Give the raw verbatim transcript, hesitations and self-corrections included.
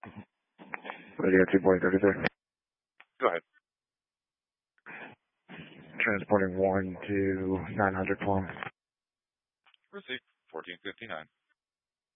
Radio two point three three. Go ahead. Transporting one to nine hundred Plum. Receipt fourteen fifty-nine.